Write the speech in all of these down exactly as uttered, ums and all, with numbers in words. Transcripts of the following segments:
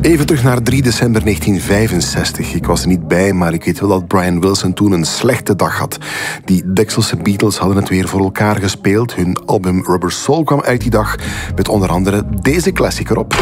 Even terug naar drie december negentien vijfenzestig. Ik was er niet bij, maar ik weet wel dat Brian Wilson toen een slechte dag had. Die Dekselse Beatles hadden het weer voor elkaar gespeeld. Hun album Rubber Soul kwam uit die dag met onder andere deze klassieker op.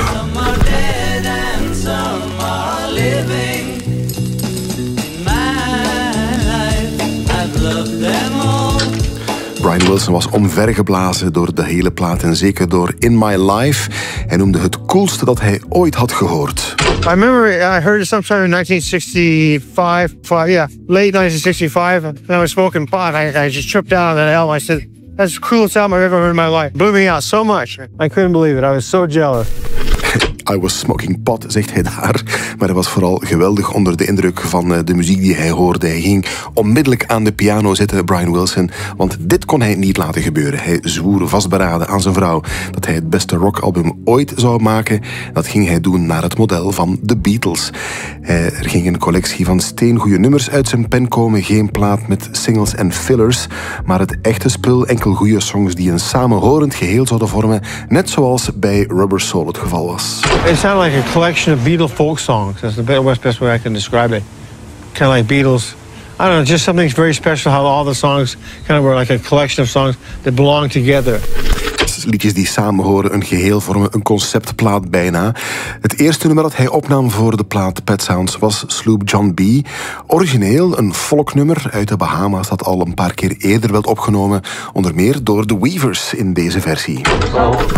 Brian Wilson was omvergeblazen door de hele plaat en zeker door In My Life. Hij noemde het coolste dat hij ooit had gehoord. I remember I heard it sometime in nineteen sixty-five, five, yeah, late nineteen sixty-five, and I was smoking pot. I, I just tripped out on that album. I said, that's the coolest album I've ever heard in my life. It blew me out so much. I couldn't believe it. I was so jealous. I was smoking pot, zegt hij daar. Maar hij was vooral geweldig onder de indruk van de muziek die hij hoorde. Hij ging onmiddellijk aan de piano zitten, Brian Wilson. Want dit kon hij niet laten gebeuren. Hij zwoer vastberaden aan zijn vrouw dat hij het beste rockalbum ooit zou maken. Dat ging hij doen naar het model van de Beatles. Er ging een collectie van steengoede nummers uit zijn pen komen. Geen plaat met singles en fillers. Maar het echte spul, enkel goede songs die een samenhorend geheel zouden vormen. Net zoals bij Rubber Soul het geval was. It sounded like a collection of Beatles folk songs. That's the best, best way I can describe it. Kind of like Beatles. I don't know, just something very special how all the songs kind of were like a collection of songs that belong together. Liedjes die samenhoren, een geheel vormen, een conceptplaat bijna. Het eerste nummer dat hij opnam voor de plaat Pet Sounds was Sloop John B. Origineel een folknummer uit de Bahama's dat al een paar keer eerder werd opgenomen. Onder meer door de Weavers in deze versie.